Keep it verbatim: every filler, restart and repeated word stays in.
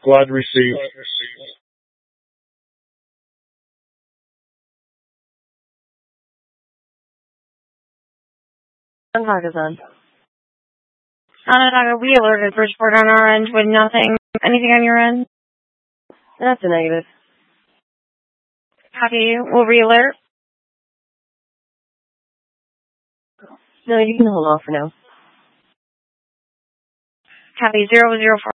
Squad received. Pakistan. Onondaga, we alerted Bridgeport on our end with nothing. Anything on your end? That's a negative. Copy. We'll re-alert. No, you can hold off for now. Copy. Zero zero four.